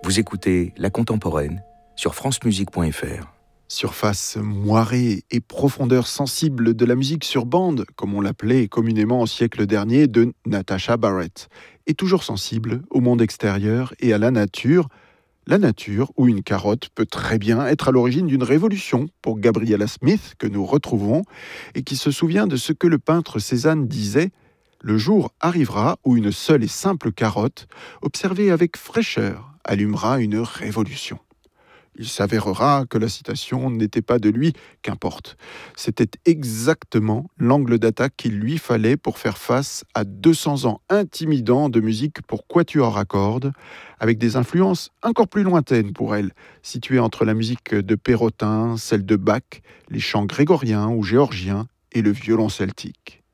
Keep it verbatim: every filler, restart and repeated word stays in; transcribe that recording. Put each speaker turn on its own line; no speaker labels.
Vous écoutez La Contemporaine sur francemusique point f r.
Surface moirée et profondeur sensible de la musique sur bande, comme on l'appelait communément au siècle dernier, de Natasha Barrett, est toujours sensible au monde extérieur et à la nature. La nature, où une carotte peut très bien être à l'origine d'une révolution pour Gabriella Smith, que nous retrouvons, et qui se souvient de ce que le peintre Cézanne disait: « Le jour arrivera où une seule et simple carotte, observée avec fraîcheur, allumera une révolution. » Il s'avérera que la citation n'était pas de lui, qu'importe. C'était exactement l'angle d'attaque qu'il lui fallait pour faire face à deux cents ans intimidants de musique pour quatuor à cordes, avec des influences encore plus lointaines pour elle, situées entre la musique de Perrotin, celle de Bach, les chants grégoriens ou géorgiens et le violon celtique.